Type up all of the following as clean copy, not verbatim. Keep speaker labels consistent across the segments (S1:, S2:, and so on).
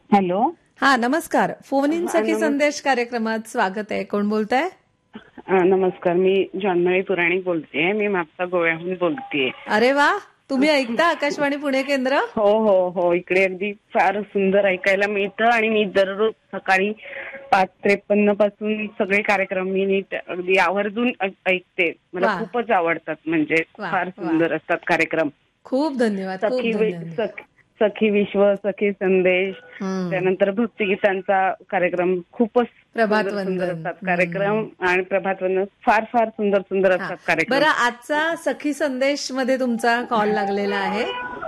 S1: Hello.
S2: हा, नमस्कार. Phone in सखी संदेश कार्यक्रमात स्वागत आहे. कोण बोलताय?
S1: नमस्कार, मी जॉनमळी पुराणिक बोलतेय. मी मागचा गोव्याहून बोलतेय.
S2: अरे वा, तुम्ही ऐकता आकाशवाणी पुणे केंद्र?
S1: हो हो हो, इकडे अगदी फार सुंदर ऐकायला मिळतं आणि मी दररोज सकाळी 5:53 पासून सगळे कार्यक्रम मी नीट अगदी आवर्जून ऐकते. मला खूपच आवडतात, म्हणजे फार सुंदर असतात कार्यक्रम.
S2: खूप धन्यवाद. खूप धन्यवाद.
S1: सखी विश्व, सखी संदेश, त्यानंतर भक्तिगीतांचा कार्यक्रम खूपच सुंदर असतात कार्यक्रम, आणि प्रभातवंदन फार फार सुंदर सुंदर असतात कार्यक्रम.
S2: बरं, आजचा सखी संदेश मध्ये तुमचा कॉल लागलेला आहे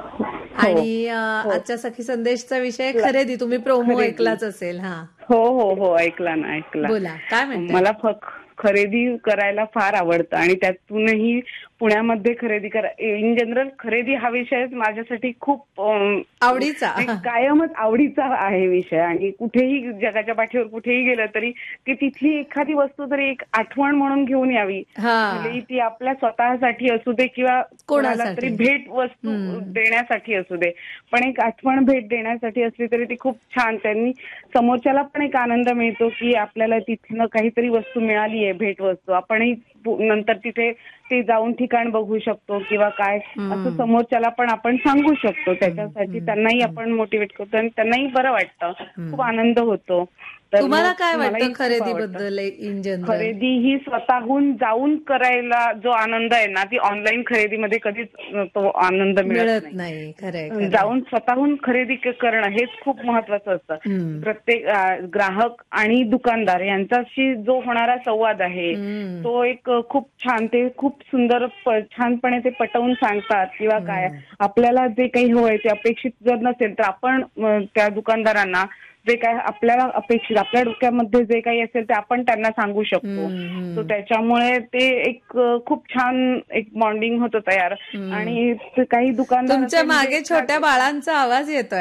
S2: आणि आजच्या सखी संदेशचा विषय खरेदी. तुम्ही प्रोमो ऐकलाच असेल. हा,
S1: हो हो हो, ऐकला ना, ऐकला.
S2: बोला, काय म्हणता?
S1: मला खरेदी करायला फार आवडतं आणि त्यातूनही पुण्यामध्ये खरेदी इन जनरल खरेदी हा विषय माझ्यासाठी खूप
S2: आवडीचा,
S1: कायमच आवडीचा आहे विषय. आणि कुठेही जगाच्या पाठीवर कुठेही गेलं तरी की तिथली एखादी वस्तू तरी एक आठवण म्हणून घेऊन यावी. ती आपल्या स्वतःसाठी असू दे किंवा कोणाला तरी भेट वस्तू देण्यासाठी असू दे, पण एक आठवण भेट देण्यासाठी असली तरी ती खूप छान. त्यांनी समोरच्याला पण एक आनंद मिळतो की आपल्याला तिथनं काहीतरी वस्तू मिळाली आहे, भेट वस्तू. आपणही नंतर तिथे ते जाऊन ठिकाण बघू शकतो किंवा काय असं समोरच्याला पण आपण सांगू शकतो. त्याच्यासाठी त्यांनाही आपण मोटिवेट करतो आणि त्यांनाही बरं वाटतं, खूप आनंद होतो.
S2: तुम्हाला काय वाटतं खरेदीबद्दल इन जनरल?
S1: खरेदी ही स्वतःहून जाऊन करायला जो आनंद आहे ना, ती ऑनलाईन खरेदीमध्ये कधीच तो आनंद मिळत नाही.
S2: खरंय.
S1: जाऊन स्वतःहून खरेदी करणं हेच खूप महत्वाचं असतं. प्रत्येक ग्राहक आणि दुकानदार यांच्याशी जो होणारा संवाद आहे तो एक खूप छान, ते खूप सुंदर छानपणे ते पटवून सांगतात किंवा काय आपल्याला जे काही हवंय ते अपेक्षित जर नसेल तर आपण त्या दुकानदारांना जे काय आपल्याला अपेक्षित, आपल्या डोक्यामध्ये जे काही असेल ते आपण त्यांना सांगू शकतो. तो त्याच्यामुळे ते एक खूप छान एक बॉन्डिंग होतं तयार. आणि काही दुकानदार,
S2: तुमच्या मागे छोट्या बाळांचा आवाज येतोय.